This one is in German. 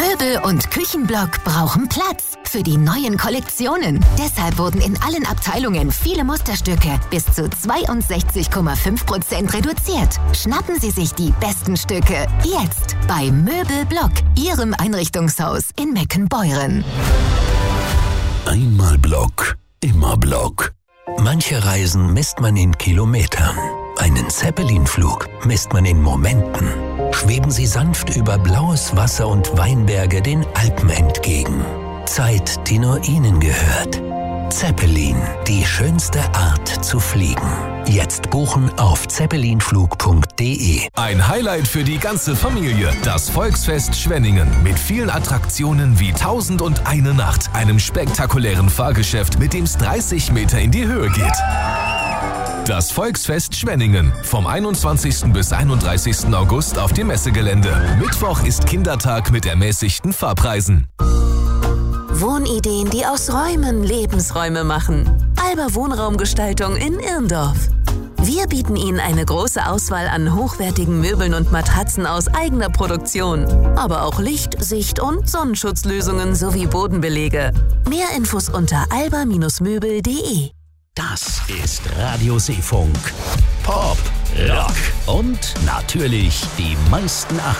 Möbel und Küchenblock brauchen Platz für die neuen Kollektionen. Deshalb wurden in allen Abteilungen viele Musterstücke bis zu 62,5% reduziert. Schnappen Sie sich die besten Stücke jetzt bei Möbelblock, Ihrem Einrichtungshaus in Meckenbeuren. Einmal Block, immer Block. Manche Reisen misst man in Kilometern. Einen Zeppelin-Flug misst man in Momenten. Schweben Sie sanft über blaues Wasser und Weinberge den Alpen entgegen. Zeit, die nur Ihnen gehört. Zeppelin, die schönste Art zu fliegen. Jetzt buchen auf zeppelinflug.de. Ein Highlight für die ganze Familie. Das Volksfest Schwenningen mit vielen Attraktionen wie 1001 Nacht, einem spektakulären Fahrgeschäft, mit dem es 30 Meter in die Höhe geht. Das Volksfest Schwenningen vom 21. bis 31. August auf dem Messegelände. Mittwoch ist Kindertag mit ermäßigten Fahrpreisen. Wohnideen, die aus Räumen Lebensräume machen. Alba Wohnraumgestaltung in Irndorf. Wir bieten Ihnen eine große Auswahl an hochwertigen Möbeln und Matratzen aus eigener Produktion. Aber auch Licht-, Sicht- und Sonnenschutzlösungen sowie Bodenbelege. Mehr Infos unter alba-möbel.de. Das ist Radio Seefunk. Pop, Rock und natürlich die meisten 80